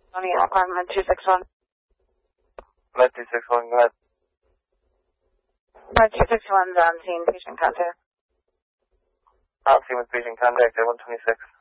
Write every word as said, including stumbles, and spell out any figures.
Tony Alcorn, Med two six one. Med two six one, go ahead. Med two six one's on scene, patient contact. On scene with patient contact at one twenty-six.